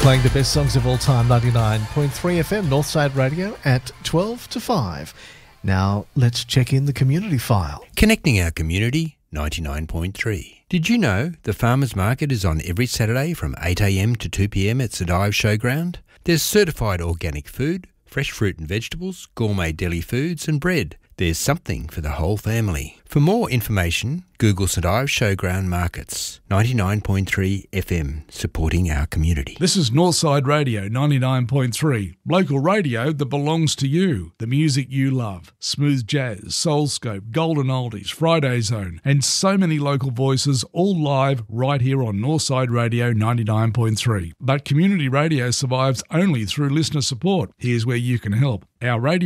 Playing the best songs of all time, 99.3 FM, Northside Radio at 12 to 5. Now, let's check in the community file. Connecting our community, 99.3. Did you know the Farmers Market is on every Saturday from 8am to 2pm at Sadive Showground? There's certified organic food, fresh fruit and vegetables, gourmet deli foods and bread. There's something for the whole family. For more information, Google Sadive Showground Markets, 99.3 FM, supporting our community. This is Northside Radio 99.3, local radio that belongs to you. The music you love, smooth jazz, soulscope, golden oldies, Friday Zone, and so many local voices, all live right here on Northside Radio 99.3. But community radio survives only through listener support. Here's where you can help. Our radio